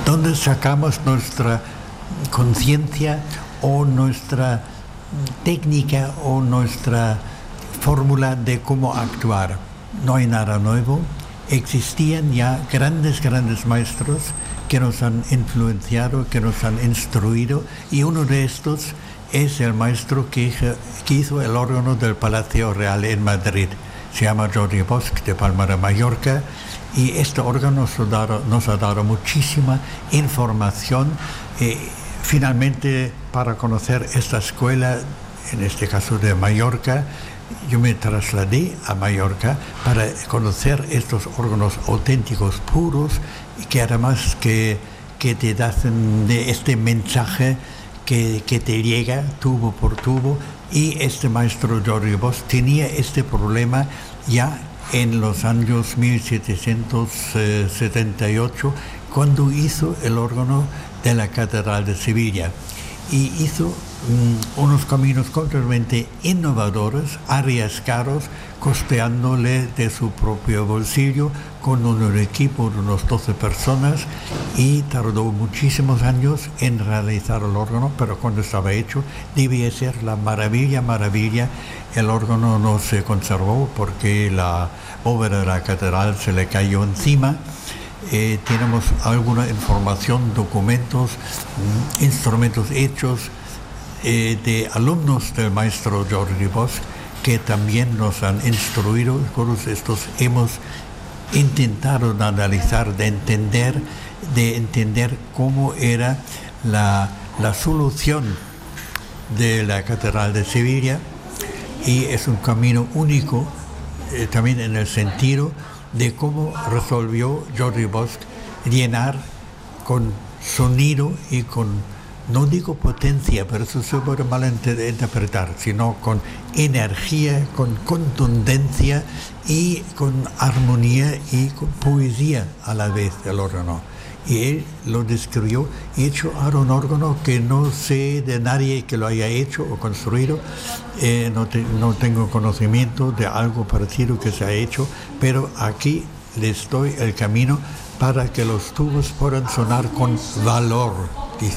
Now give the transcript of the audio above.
donde sacamos nuestra conciencia o nuestra técnica o nuestra fórmula de cómo actuar. No hay nada nuevo. Existían ya grandes maestros que nos han influenciado, que nos han instruido, y uno de estos es el maestro que hizo el órgano del Palacio Real en Madrid. Se llama Jordi Bosch, de Palma de Mallorca, y este órgano nos ha dado muchísima información. Finalmente, para conocer esta escuela, en este caso de Mallorca, yo me trasladé a Mallorca para conocer estos órganos auténticos, puros, y que además que te dan de este mensaje que te llega tubo por tubo. Y este maestro Jordi Bosch tenía este problema ya en los años 1778, cuando hizo el órgano de la Catedral de Sevilla, y hizo unos caminos completamente innovadores, arriesgados, costeándole de su propio bolsillo, con un equipo de unos 12 personas, y tardó muchísimos años en realizar el órgano, pero cuando estaba hecho debía ser la maravilla. El órgano no se conservó porque la bóveda de la catedral se le cayó encima. Tenemos alguna información, documentos, instrumentos hechos de alumnos del maestro Jordi Bosch, que también nos han instruido. Todos estos hemos intentado de analizar, de entender cómo era la solución de la Catedral de Sevilla, y es un camino único también en el sentido de cómo resolvió Jordi Bosch llenar con sonido y con, no digo potencia, pero eso se puede malinterpretar, sino con energía, con contundencia y con armonía y con poesía a la vez el órgano. Y él lo describió, hecho ahora un órgano que no sé de nadie que lo haya hecho o construido. No tengo conocimiento de algo parecido que se ha hecho, pero aquí les doy el camino para que los tubos puedan sonar con valor.